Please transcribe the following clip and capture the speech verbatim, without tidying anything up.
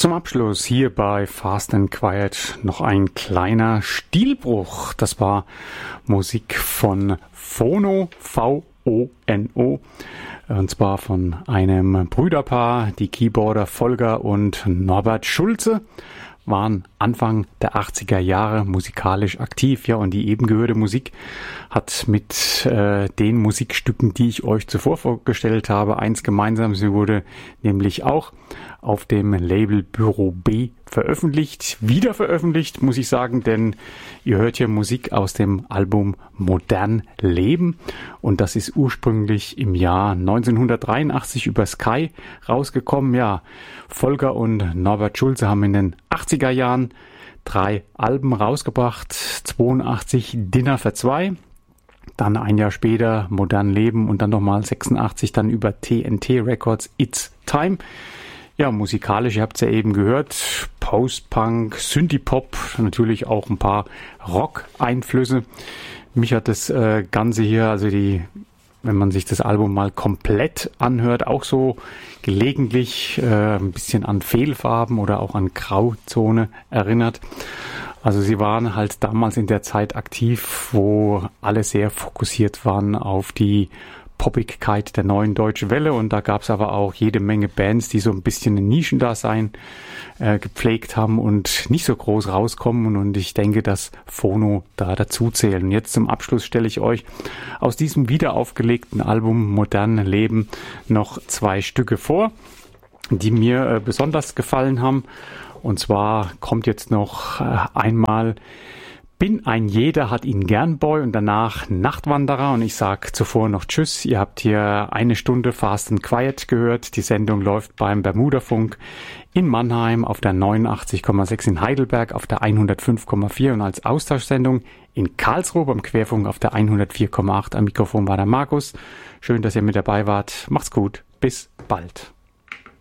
Zum Abschluss hier bei Fast and Quiet noch ein kleiner Stilbruch. Das war Musik von Phono, V O N O, und zwar von einem Brüderpaar, die Keyboarder Volker und Norbert Schulze, waren Anfang der achtziger Jahre musikalisch aktiv. Ja, und die eben gehörte Musik hat mit äh, den Musikstücken, die ich euch zuvor vorgestellt habe, eins gemeinsam. Sie wurde nämlich auch auf dem Label Büro B veröffentlicht, wieder veröffentlicht, muss ich sagen, denn ihr hört hier Musik aus dem Album Modern Leben, und das ist ursprünglich im Jahr neunzehnhundertdreiundachtzig über Sky rausgekommen. Ja, Volker und Norbert Schulze haben in den achtziger Jahren drei Alben rausgebracht, zweiundachtzig Dinner für zwei, dann ein Jahr später Modern Leben und dann nochmal sechsundachtzig dann über T N T Records It's Time. Ja, musikalisch, ihr habt es ja eben gehört, Post-Punk, Synthie-Pop, natürlich auch ein paar Rock-Einflüsse. Mich hat das äh, Ganze hier, also die, wenn man sich das Album mal komplett anhört, auch so gelegentlich äh, ein bisschen an Fehlfarben oder auch an Grauzone erinnert. Also sie waren halt damals in der Zeit aktiv, wo alle sehr fokussiert waren auf die Poppigkeit der neuen Deutschen Welle, und da gab es aber auch jede Menge Bands, die so ein bisschen ein Nischendasein äh, gepflegt haben und nicht so groß rauskommen, und ich denke, dass Phono da dazu zählen. Und jetzt zum Abschluss stelle ich euch aus diesem wiederaufgelegten Album Modern Leben noch zwei Stücke vor, die mir äh, besonders gefallen haben, und zwar kommt jetzt noch äh, einmal Bin ein Jeder hat ihn gern Boy und danach Nachtwanderer, und ich sag zuvor noch Tschüss. Ihr habt hier eine Stunde Fast and Quiet gehört. Die Sendung läuft beim Bermuda-Funk in Mannheim auf der neunundachtzig Komma sechs, in Heidelberg auf der hundertfünf Komma vier und als Austauschsendung in Karlsruhe beim Querfunk auf der hundertvier Komma acht. Am Mikrofon war der Markus. Schön, dass ihr mit dabei wart. Macht's gut. Bis bald.